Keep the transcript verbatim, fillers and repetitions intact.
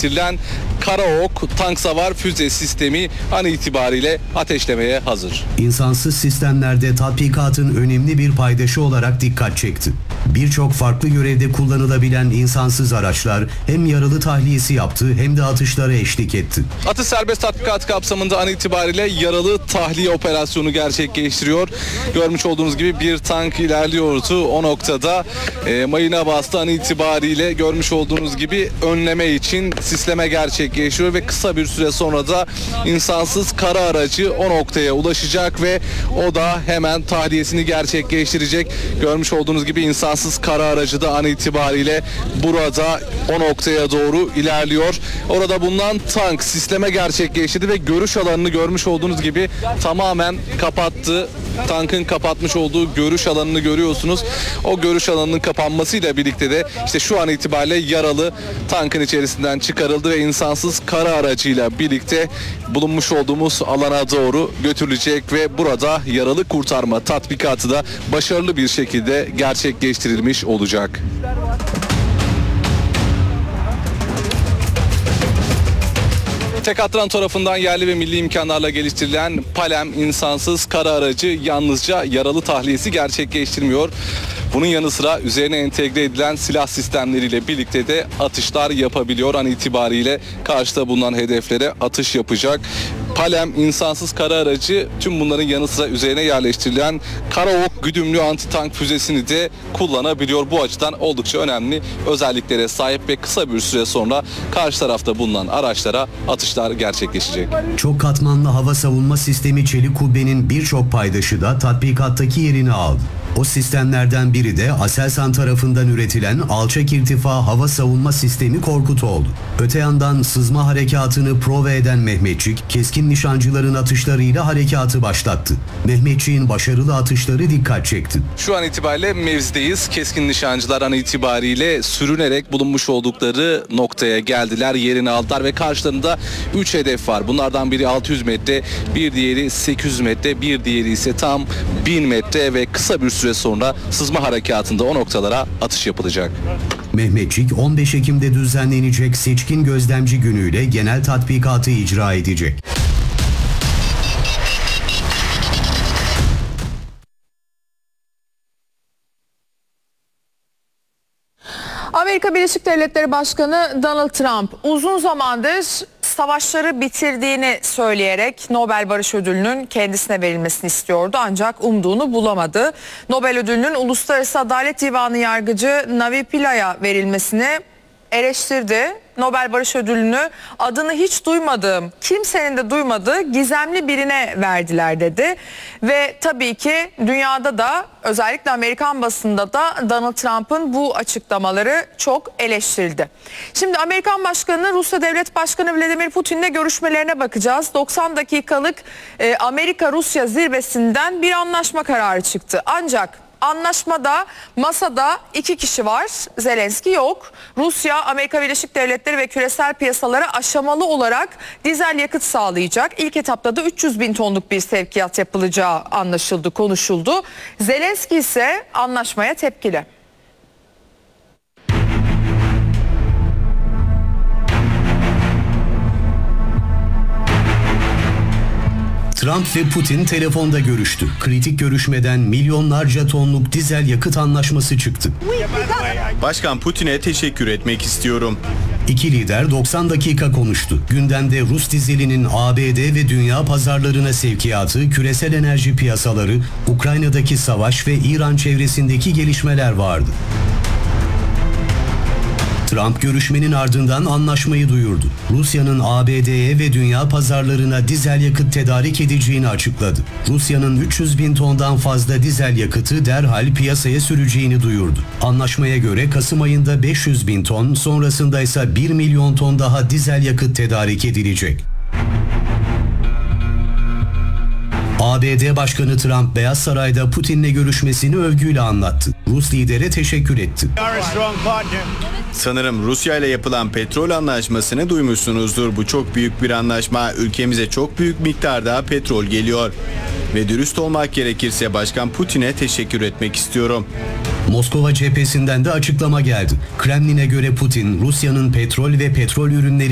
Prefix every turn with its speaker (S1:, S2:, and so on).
S1: geliştirilen Karaok tank savar füze sistemi an itibariyle ateşlemeye hazır.
S2: İnsansız sistemlerde tatbikatın önemli bir paydaşı olarak dikkat çekti. Birçok farklı görevde kullanılabilen insansız araçlar hem yaralı tahliyesi yaptı hem de atışlara eşlik etti.
S1: Atış serbest tatbikat kapsamında an itibariyle yaralı tahliye operasyonu gerçekleştiriyor. Görmüş olduğunuz gibi bir tank ilerliyordu. O noktada e, mayına bastı. An itibariyle görmüş olduğunuz gibi önleme için sisleme gerçekleşiyor ve kısa bir süre sonra da insansız kara aracı o noktaya ulaşacak ve o da hemen tahliyesini gerçekleştirecek. Görmüş olduğunuz gibi insansız kara aracı da an itibariyle burada o noktaya doğru ilerliyor. Orada bulunan tank sisleme gerçekleştirdi ve görüş alanını görmüş olduğunuz gibi tamamen kapattı. Tankın kapatmış olduğu görüş alanını görüyorsunuz. O görüş alanının kapanmasıyla birlikte de işte şu an itibariyle yaralı tankın içerisinden çıkarıldı ve insansız kara aracıyla birlikte bulunmuş olduğumuz alana doğru götürülecek ve burada yaralı kurtarma tatbikatı da başarılı bir şekilde gerçekleştirilmiş olacak. Tekatran tarafından yerli ve milli imkanlarla geliştirilen Palem insansız kara aracı yalnızca yaralı tahliyesi gerçekleştirmiyor. Bunun yanı sıra üzerine entegre edilen silah sistemleriyle birlikte de atışlar yapabiliyor. An itibariyle karşıda bulunan hedeflere atış yapacak. Palem insansız kara aracı tüm bunların yanı sıra üzerine yerleştirilen Karaok güdümlü anti-tank füzesini de kullanabiliyor. Bu açıdan oldukça önemli özelliklere sahip ve kısa bir süre sonra karşı tarafta bulunan araçlara atışlar gerçekleşecek.
S2: Çok katmanlı hava savunma sistemi Çelik Kubbe'nin birçok paydaşı da tatbikattaki yerini aldı. O sistemlerden biri de Aselsan tarafından üretilen alçak irtifa hava savunma sistemi Korkut oldu. Öte yandan sızma harekatını prova eden Mehmetçik, keskin nişancıların atışlarıyla harekatı başlattı. Mehmetçik'in başarılı atışları dikkat çekti.
S1: Şu an itibariyle mevzideyiz. Keskin nişancılar an itibariyle sürünerek bulunmuş oldukları noktaya geldiler, yerini aldılar ve karşılarında üç hedef var. Bunlardan biri altı yüz metre, bir diğeri sekiz yüz metre, bir diğeri ise tam bin metre ve kısa bir süre sonra sızma harekatında o noktalara atış yapılacak.
S2: Mehmetçik on beş Ekim'de düzenlenecek seçkin gözlemci günüyle genel tatbikatı icra edecek.
S3: Amerika Birleşik Devletleri Başkanı Donald Trump uzun zamandır savaşları bitirdiğini söyleyerek Nobel Barış Ödülü'nün kendisine verilmesini istiyordu ancak umduğunu bulamadı. Nobel Ödülü'nün Uluslararası Adalet Divanı yargıcı Navi Pillai'ye verilmesini eleştirdi. Nobel Barış Ödülünü adını hiç duymadığım, kimsenin de duymadığı gizemli birine verdiler dedi. Ve tabii ki dünyada da özellikle Amerikan basında da Donald Trump'ın bu açıklamaları çok eleştirildi. Şimdi Amerikan Başkanı Rusya Devlet Başkanı Vladimir Putin'le görüşmelerine bakacağız. doksan dakikalık e, Amerika-Rusya zirvesinden bir anlaşma kararı çıktı. Ancak anlaşmada masada iki kişi var. Zelenski yok. Rusya, Amerika Birleşik Devletleri ve küresel piyasalara aşamalı olarak dizel yakıt sağlayacak. İlk etapta da üç yüz bin tonluk bir sevkiyat yapılacağı anlaşıldı, konuşuldu. Zelenski ise anlaşmaya tepkili.
S2: Trump ve Putin telefonda görüştü. Kritik görüşmeden milyonlarca tonluk dizel yakıt anlaşması çıktı.
S4: Başkan Putin'e teşekkür etmek istiyorum.
S2: İki lider doksan dakika konuştu. Gündemde Rus dizelinin A B D ve dünya pazarlarına sevkiyatı, küresel enerji piyasaları, Ukrayna'daki savaş ve İran çevresindeki gelişmeler vardı. Trump görüşmenin ardından anlaşmayı duyurdu. Rusya'nın A B D'ye ve dünya pazarlarına dizel yakıt tedarik edeceğini açıkladı. Rusya'nın üç yüz bin tondan fazla dizel yakıtı derhal piyasaya süreceğini duyurdu. Anlaşmaya göre Kasım ayında beş yüz bin ton, sonrasında ise bir milyon ton daha dizel yakıt tedarik edilecek. A B D Başkanı Trump, Beyaz Saray'da Putin'le görüşmesini övgüyle anlattı. Rus lidere teşekkür etti.
S4: Sanırım Rusya ile yapılan petrol anlaşmasını duymuşsunuzdur. Bu çok büyük bir anlaşma. Ülkemize çok büyük miktarda petrol geliyor. Ve dürüst olmak gerekirse Başkan Putin'e teşekkür etmek istiyorum.
S2: Moskova cephesinden de açıklama geldi. Kremlin'e göre Putin, Rusya'nın petrol ve petrol ürünleri